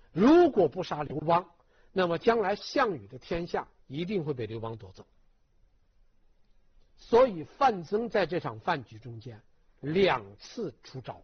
如果不杀刘邦，那么将来项羽的天下一定会被刘邦夺走。所以范增在这场饭局中间2次出招。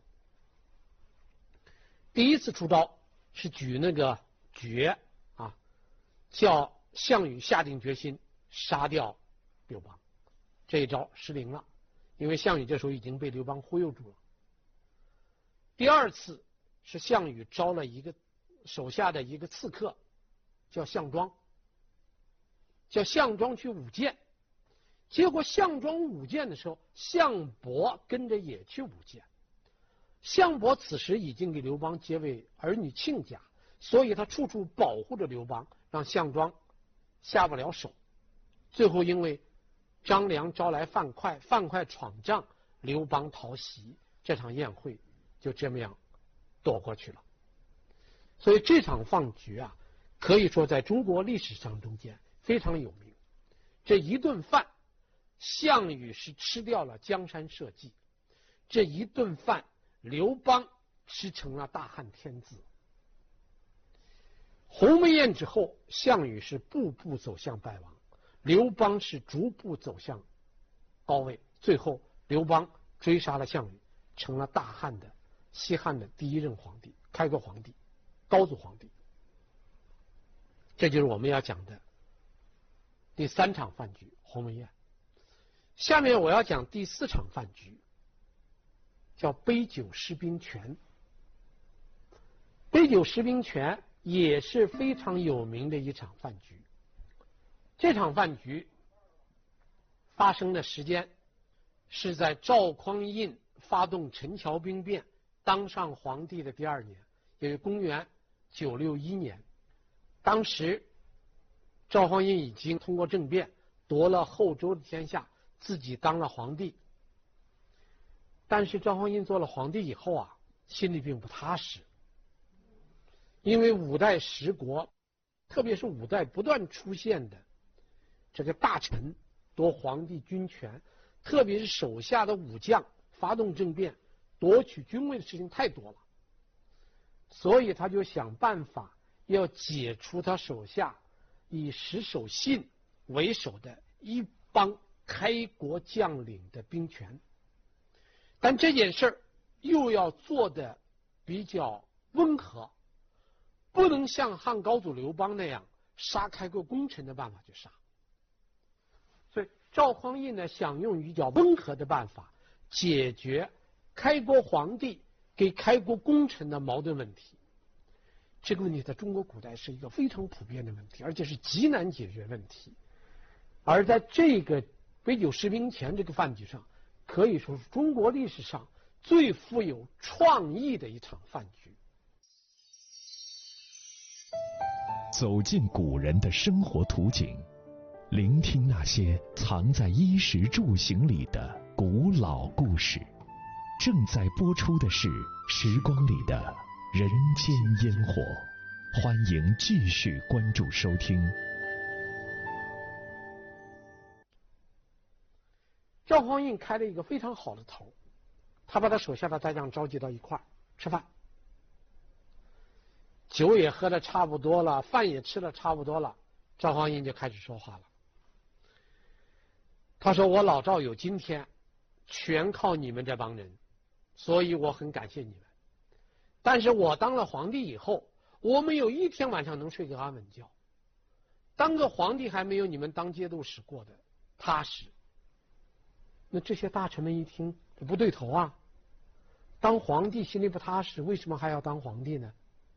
第一次出招是举那个爵啊，叫项羽下定决心杀掉刘邦，这一招失灵了，因为项羽这时候已经被刘邦忽悠住了。第二次是项羽招了一个手下的一个刺客，叫项庄，叫项庄去舞剑。结果项庄舞剑的时候，项伯跟着也去舞剑。项伯此时已经给刘邦结为儿女亲家，所以他处处保护着刘邦，让项庄下不了手。最后因为张良招来范哙，范哙闯帐，刘邦逃袭，这场宴会就这么样躲过去了。所以这场饭局啊，可以说在中国历史上中间非常有名。这一顿饭，项羽是吃掉了江山社稷，这一顿饭刘邦吃成了大汉天子。鸿门宴之后，项羽是步步走向败亡，刘邦是逐步走向高位，最后刘邦追杀了项羽，成了大汉的西汉的第一任皇帝，开国皇帝，高祖皇帝。这就是我们要讲的第3场饭局，鸿门宴。下面我要讲第4场饭局，叫杯酒释兵权。杯酒释兵权也是非常有名的一场饭局。这场饭局发生的时间是在赵匡胤发动陈桥兵变当上皇帝的第2年，也是公元961年。当时赵匡胤已经通过政变夺了后周的天下，自己当了皇帝。但是赵匡胤做了皇帝以后啊，心里并不踏实，因为5代10国，特别是5代不断出现的这个大臣夺皇帝军权，特别是手下的武将发动政变夺取军位的事情太多了，所以他就想办法要解除他手下以石守信为首的一帮开国将领的兵权。但这件事又要做的比较温和，不能像汉高祖刘邦那样杀开国功臣的办法去杀。所以赵匡胤呢，想用比较温和的办法解决开国皇帝给开国功臣的矛盾问题。这个问题在中国古代是一个非常普遍的问题，而且是极难解决问题。而在这个杯酒释兵权这个饭局上，可以说是中国历史上最富有创意的一场饭局。 走进古人的生活图景，聆听那些藏在衣食住行里的古老故事。正在播出的是《时光里的人间烟火》，欢迎继续关注收听。 赵匡胤开了一个非常好的头，他把他手下的大将召集到一块儿吃饭，酒也喝得差不多了，饭也吃得差不多了，赵匡胤就开始说话了。他说：“我老赵有今天，全靠你们这帮人，所以我很感谢你们。但是我当了皇帝以后，我没有一天晚上能睡个安稳觉。当个皇帝还没有你们当节度使过的踏实。”那这些大臣们一听，这不对头啊！当皇帝心里不踏实，为什么还要当皇帝呢？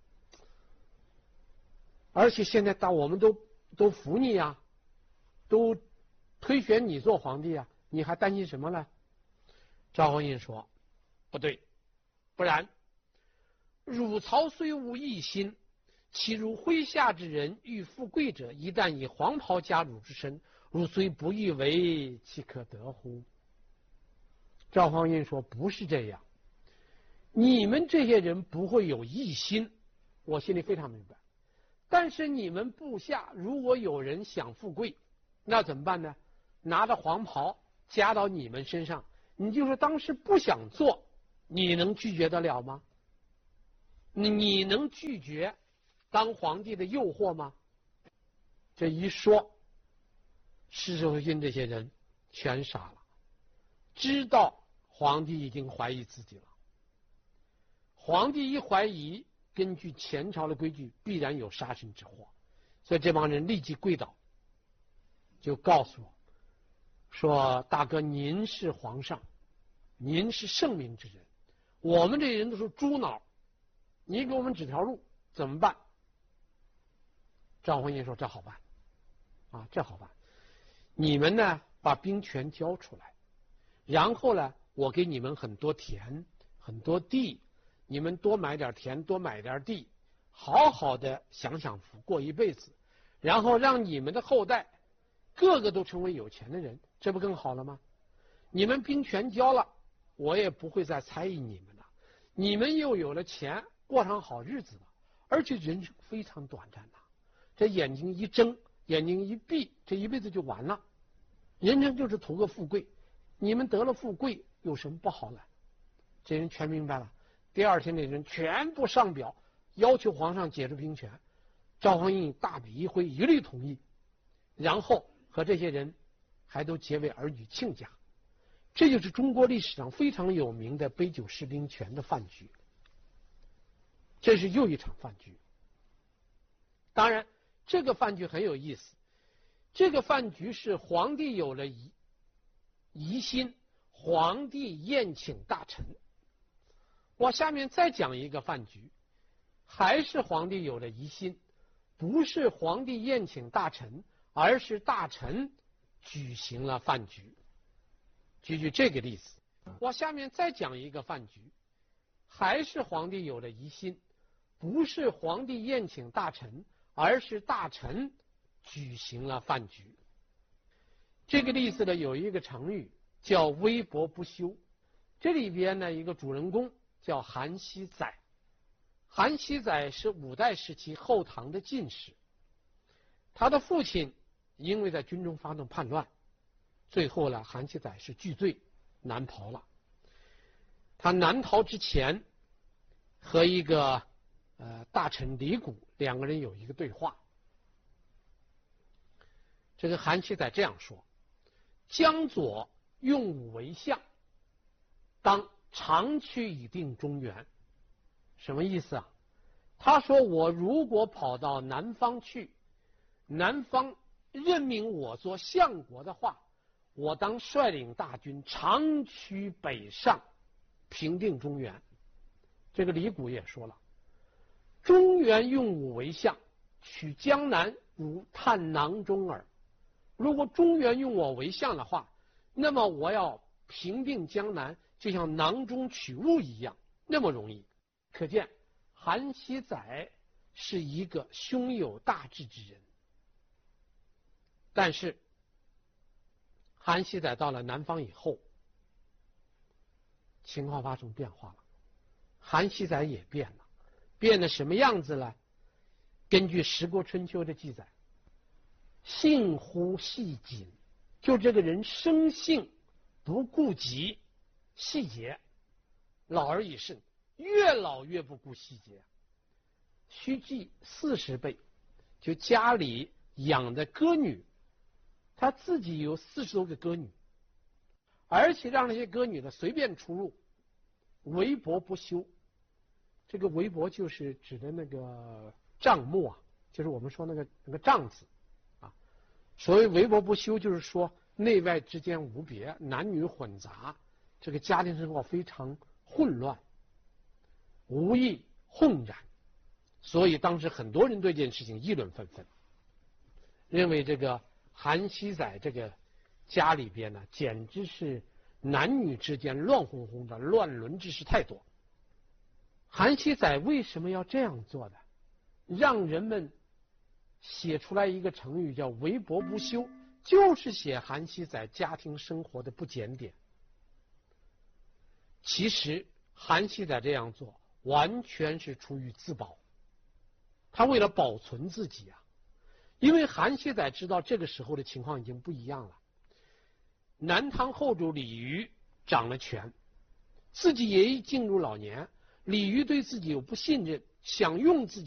而且现在我们都服你呀，都推选你做皇帝啊，你还担心什么呢？赵匡胤说：“不对，不然，汝曹虽无异心，其如麾下之人欲富贵者，一旦以黄袍加汝之身，汝虽不欲为，岂可得乎？”赵匡胤说：“不是这样，你们这些人不会有异心，我心里非常明白。但是你们部下如果有人想富贵，那怎么办呢？拿着黄袍加到你们身上，你就是当时不想做，你能拒绝得了吗？你能拒绝当皇帝的诱惑吗？这一说，施守信这些人全傻了，知道皇帝已经怀疑自己了。皇帝一怀疑，根据前朝的规矩，必然有杀身之祸，所以这帮人立即跪倒，就告诉我说：“大哥，您是皇上，您是圣明之人，我们这人都是猪脑，你给我们指条路，怎么办？”赵匡胤说：“这好办，啊，这好办。你们呢，把兵权交出来，然后呢，我给你们很多田，很多地，你们多买点田，多买点地，好好的享享福，过一辈子，然后让你们的后代个个都成为有钱的人，这不更好了吗？你们兵权交了，我也不会再猜疑你们了，你们又有了钱，过上好日子了，而且人生非常短暂呐，这眼睛一睁，眼睛一闭，这一辈子就完了。人生就是图个富贵，你们得了富贵有什么不好呢？”这人全明白了。第二天，这人全部上表，要求皇上解除兵权。赵匡胤大笔一挥，一律同意，然后和这些人还都结为儿女亲家。这就是中国历史上非常有名的杯酒释兵权的饭局。这是又一场饭局。当然，这个饭局很有意思。这个饭局是皇帝有了疑心，皇帝宴请大臣。我下面再讲一个饭局，还是皇帝有了疑心，不是皇帝宴请大臣，而是大臣举行了饭局。举这个例子，我下面再讲一个饭局，还是皇帝有了疑心，不是皇帝宴请大臣，而是大臣举行了饭局。这个例子呢，有一个成语叫微薄不休。这里边呢，一个主人公叫韩熙载。韩熙载是五代时期后唐的进士，他的父亲因为在军中发动叛乱，最后呢，韩熙载是惧罪南逃了。他南逃之前，和一个大臣李谷两个人有一个对话。这个韩熙载这样说：“江左用武为相，当长驱以定中原。”什么意思啊？他说，我如果跑到南方去，南方任命我做相国的话，我当率领大军长驱北上，平定中原。这个李谷也说了，中原用武为相，取江南如探囊中耳。如果中原用我为相的话，那么我要平定江南，就像囊中取物一样，那么容易。可见韩熙载是一个胸有大志之人。但是韩熙载到了南方以后，情况发生变化了，韩熙载也变了。变得什么样子呢？根据《十国春秋》的记载，性乎细谨，就这个人生性不顾及细节，老而已甚，越老越不顾细节。须记40辈，就家里养的歌女，他自己有40多个歌女，而且让那些歌女呢随便出入，微薄不休。这个微薄就是指的那个帐幕啊，就是我们说那个帐子啊。所谓微薄不休，就是说内外之间无别，男女混杂，这个家庭生活非常混乱，无意混染。所以当时很多人对这件事情议论纷纷，认为这个韩熙载这个家里边呢，简直是男女之间乱哄哄的，乱伦之事太多。韩熙载为什么要这样做的？让人们写出来一个成语叫微薄不休，就是写韩熙载家庭生活的不检点。其实韩熙载这样做完全是出于自保，他为了保存自己啊。因为韩熙载知道这个时候的情况已经不一样了，南唐后主李煜掌了权，自己也已进入老年，李煜对自己有不信任，想用自己